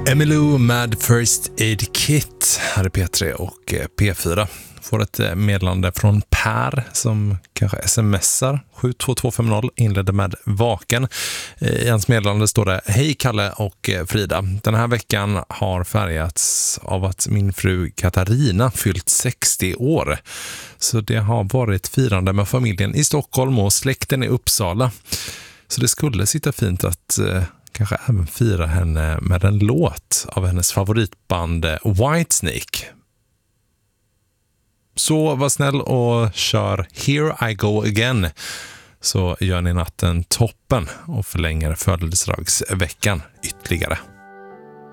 Emmylou med First Aid Kit. Här är P3 och P4. Får ett meddelande från Per som kanske smsar 72250, inledde med vaken. I hans meddelande står det: Hej Kalle och Frida. Den här veckan har färgats av att min fru Katarina fyllt 60 år. Så det har varit firande med familjen i Stockholm och släkten i Uppsala. Så det skulle sitta fint att kanske även fira henne med en låt av hennes favoritband Whitesnake. Så var snäll och kör Here I Go Again, så gör ni natten toppen och förlänger födelsedagsveckan ytterligare.